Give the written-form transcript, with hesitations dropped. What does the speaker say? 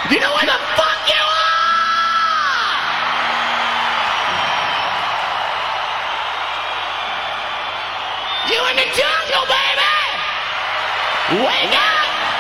You know where the fuck you are? You in the jungle, baby! Wake up!